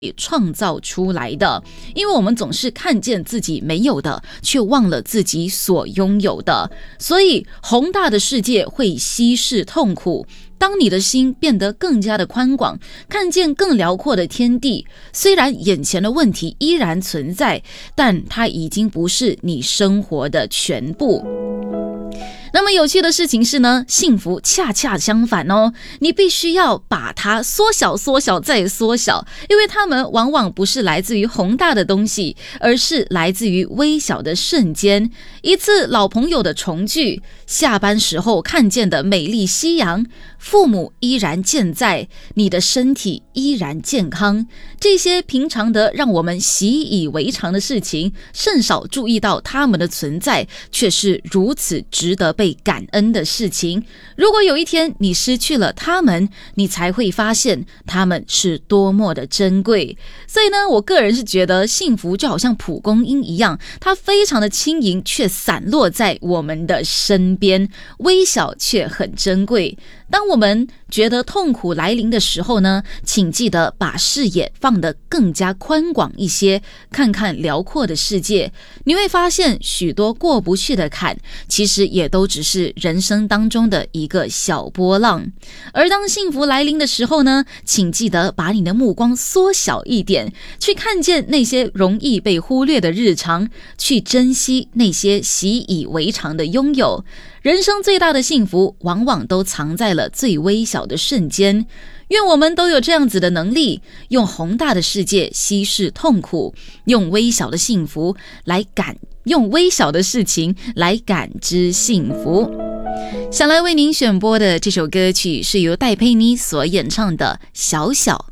创造出来的，因为我们总是看见自己没有的，却忘了自己所拥有的，所以宏大的世界会稀释痛苦。当你的心变得更加的宽广，看见更辽阔的天地，虽然眼前的问题依然存在，但它已经不是你生活的全部。那么有趣的事情是呢，幸福恰恰相反哦，你必须要把它缩小缩小再缩小，因为它们往往不是来自于宏大的东西，而是来自于微小的瞬间。一次老朋友的重聚，下班时候看见的美丽夕阳，父母依然健在，你的身体依然健康，这些平常的让我们习以为常的事情，甚少注意到它们的存在，却是如此值得被感恩的事情。如果有一天你失去了它们，你才会发现它们是多么的珍贵。所以呢，我个人是觉得幸福就好像蒲公英一样，它非常的轻盈，却散落在我们的身边，微小却很珍贵。当我们觉得痛苦来临的时候呢，请记得把视野放得更加宽广一些，看看辽阔的世界。你会发现许多过不去的坎，其实也都只是人生当中的一个小波浪。而当幸福来临的时候呢，请记得把你的目光缩小一点，去看见那些容易被忽略的日常，去珍惜那些习以为常的拥有。人生最大的幸福往往都藏在了最微小的瞬间。愿我们都有这样子的能力，用宏大的世界稀释痛苦，用微小的事情来感知幸福。想来为您选播的这首歌曲是由戴佩妮所演唱的《小小》。